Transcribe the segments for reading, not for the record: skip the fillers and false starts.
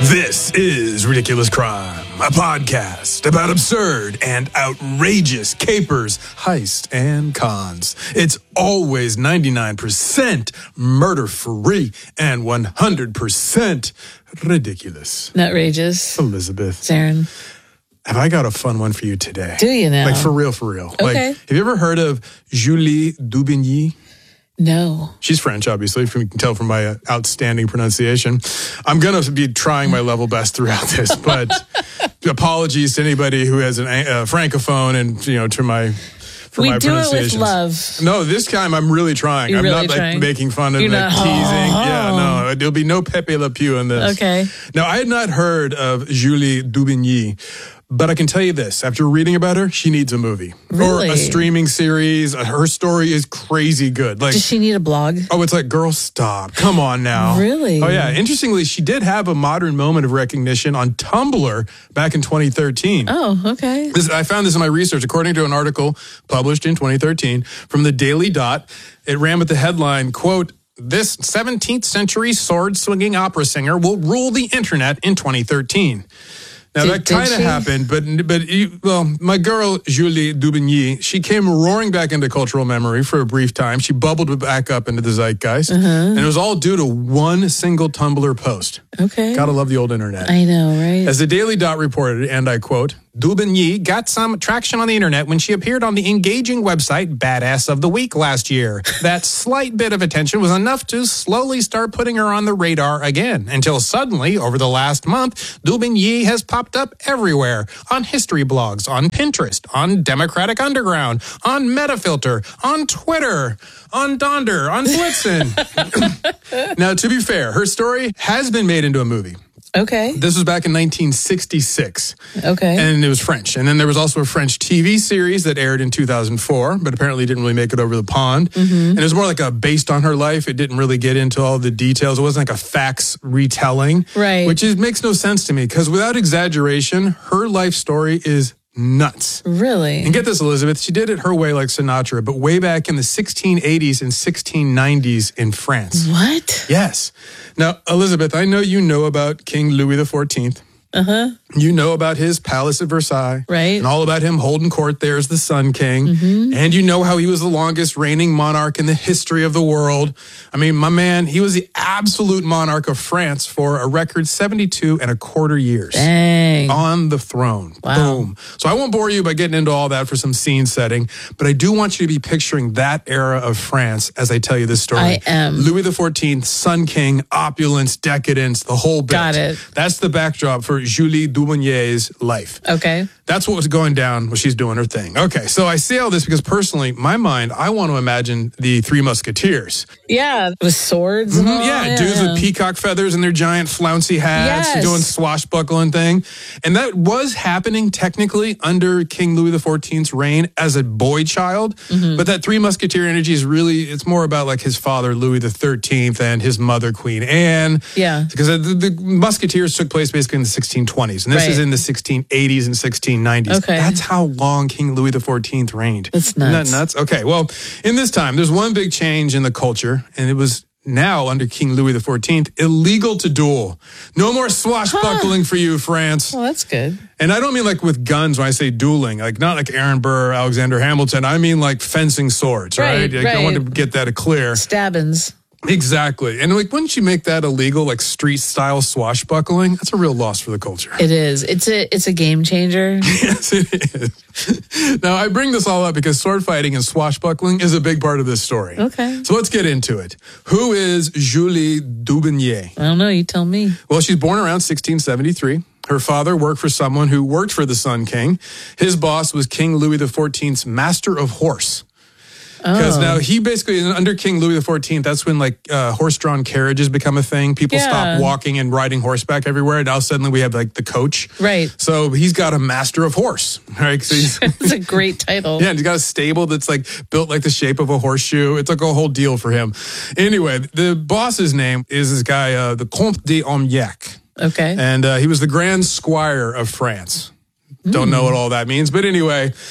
This is Ridiculous Crime, a podcast about absurd and outrageous capers, heists, and cons. It's always 99% murder-free and 100% ridiculous. Nutrageous. Elizabeth. Saren. Have I got a fun one for you today? Do you now? Like, for real, for real. Okay. Like, have you ever heard of Julie Dubigny? No. She's French, obviously, if you can tell from my outstanding pronunciation. I'm going to be trying my level best throughout this, but apologies to anybody who has a francophone and, you know, to my... We my do it with love. No, this time I'm really trying. You're I'm really not trying? like making fun and You're like not, teasing. Yeah, no, there'll be no Pepe Le Pew in this. Okay. Now, I had not heard of Julie Dubigny, but I can tell you this. After reading about her, she needs a movie. Really? Or a streaming series. Her story is crazy good. Like, Does she need a blog? oh, it's like, girl, stop. Come on now. Really? Oh, yeah. Interestingly, she did have a modern moment of recognition on Tumblr back in 2013. Oh, okay. I found this in my research. According to an article published in 2013 from the Daily Dot, it ran with the headline, quote, "This 17th century sword-swinging opera singer will rule the internet in 2013. Now, that kind of happened, but my girl, Julie Dubigny, she came roaring back into cultural memory for a brief time. She bubbled back up into the zeitgeist, and it was all due to one single Tumblr post. Okay. Gotta love the old internet. I know, right? As the Daily Dot reported, and I quote, "Dubigny got some traction on the internet when she appeared on the engaging website Badass of the Week last year. That slight bit of attention was enough to slowly start putting her on the radar again, until suddenly, over the last month, Dubigny has popped up everywhere, on history blogs, on Pinterest, on Democratic Underground, on Metafilter, on Twitter, on Donder, on Blitzen." Now, to be fair, her story has been made into a movie. Okay. This was back in 1966. Okay. And it was French. And then there was also a French TV series that aired in 2004, but apparently didn't really make it over the pond. And it was more like a based on her life. It didn't really get into all the details. It wasn't like a facts retelling. Right. Which makes no sense to me because without exaggeration, her life story is nuts. Really? And get this, Elizabeth, she did it her way like Sinatra, but way back in the 1680s and 1690s in France. What? Yes. Now, Elizabeth, I know you know about King Louis XIV. Uh-huh. You know about his palace at Versailles. Right. And all about him holding court there as the Sun King. And you know how he was the longest reigning monarch in the history of the world. I mean, my man, he was the absolute monarch of France for a record 72 and a quarter years. Dang. On the throne. Wow. Boom. So I won't bore you by getting into all that for some scene setting, but I do want you to be picturing that era of France as I tell you this story. I am. Louis XIV, Sun King, opulence, decadence, the whole bit. Got it. That's the backdrop for Julie Dubigny's life. Okay. That's what was going down when she's doing her thing. Okay, so I say all this because personally, my mind, I want to imagine the Three Musketeers. Yeah. With swords and all. Yeah, dudes with peacock feathers and their giant flouncy hats, Yes. doing swashbuckling thing. And that was happening technically under King Louis XIV's reign as a boy child. But that Three Musketeer energy is really, it's more about like his father, Louis XIII, and his mother, Queen Anne. Yeah. Because the Musketeers took place basically in the 1620s. And this is in the 1680s and 1690s. Okay. That's how long King Louis XIV reigned. That's nuts. Isn't that nuts? Okay, well, in this time, there's one big change in the culture, and it was now under King Louis XIV, illegal to duel. No more swashbuckling for you, France. Well, that's good. And I don't mean like with guns when I say dueling, like not like Aaron Burr or Alexander Hamilton. I mean like fencing swords, right? Right. I want to get that clear. Stabbins. Exactly. And like, wouldn't you make that illegal, like street style swashbuckling? That's a real loss for the culture. It is. It's a game changer. Yes, it is. Now, I bring this all up because sword fighting and swashbuckling is a big part of this story. Okay. So let's get into it. Who is Julie Dubigny? I don't know. You tell me. Well, she's born around 1673. Her father worked for someone who worked for the Sun King. His boss was King Louis XIV's Master of Horse. Because now he basically, under King Louis XIV, that's when like horse-drawn carriages become a thing. People stop walking and riding horseback everywhere. Now suddenly we have like the coach. Right. So he's got a master of horse. Right. So It's a great title. yeah, and he's got a stable that's like built like the shape of a horseshoe. It's like a whole deal for him. Anyway, the boss's name is this guy, the Comte d'Armagnac. Okay. And he was the Grand Squire of France. Don't know what all that means. But anyway,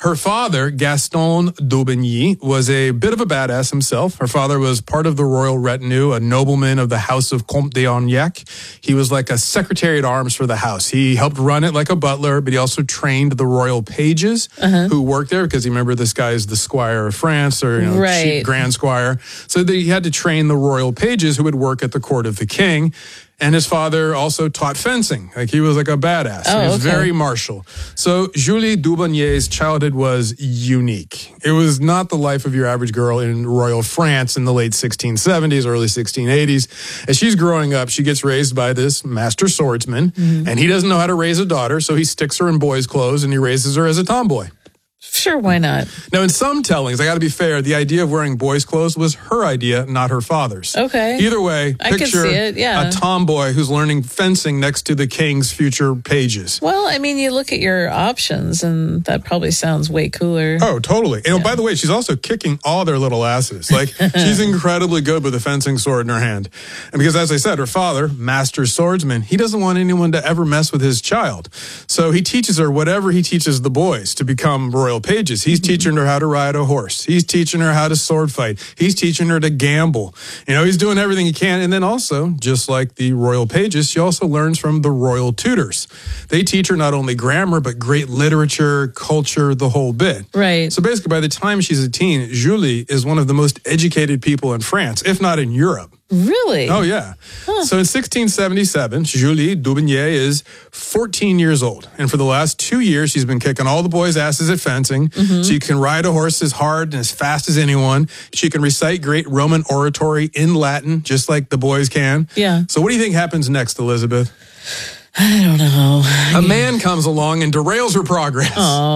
Her father, Gaston d'Aubigny, was a bit of a badass himself. Her father was part of the royal retinue, a nobleman of the House of Comte d'Armagnac. He was like a secretary at arms for the house. He helped run it like a butler, but he also trained the royal pages who worked there, because you remember this guy is the Squire of France, or chief grand squire. So he had to train the royal pages who would work at the court of the king. And his father also taught fencing. Like, he was like a badass. He was very martial. So Julie d'Aubigny's childhood was unique. It was not the life of your average girl in royal France in the late 1670s, early 1680s. As she's growing up, she gets raised by this master swordsman, and he doesn't know how to raise a daughter, so he sticks her in boys' clothes and he raises her as a tomboy. Sure, why not? Now, in some tellings, I got to be fair, the idea of wearing boys' clothes was her idea, not her father's. Okay. Either way, I can picture see it, yeah. a tomboy who's learning fencing next to the king's future pages. Well, I mean, you look at your options, and that probably sounds way cooler. Oh, totally. And by the way, she's also kicking all their little asses. Like, she's incredibly good with a fencing sword in her hand. And because, as I said, her father, master swordsman, he doesn't want anyone to ever mess with his child. So he teaches her whatever he teaches the boys to become royal pages. He's teaching her how to ride a horse. He's teaching her how to sword fight. He's teaching her to gamble. He's doing everything he can. And then also, just like the royal pages, she also learns from the royal tutors. They teach her not only grammar, but great literature, culture, the whole bit. Right. So basically, by the time she's a teen, Julie is one of the most educated people in France, if not in Europe. Really? Oh, yeah. Huh. So in 1677, Julie d'Aubigny is 14 years old. And for the last 2 years, she's been kicking all the boys' asses at fencing. She can ride a horse as hard and as fast as anyone. She can recite great Roman oratory in Latin, just like the boys can. Yeah. So what do you think happens next, Elizabeth? I don't know. A man comes along and derails her progress. Oh.